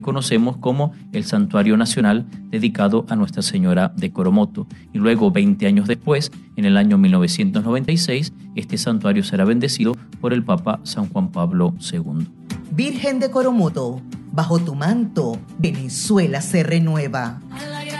conocemos como el Santuario Nacional dedicado a Nuestra Señora de Coromoto. Y luego, 20 años después, en el año 1996, este santuario será bendecido por el Papa San Juan Pablo II. Virgen de Coromoto, bajo tu manto, Venezuela se renueva.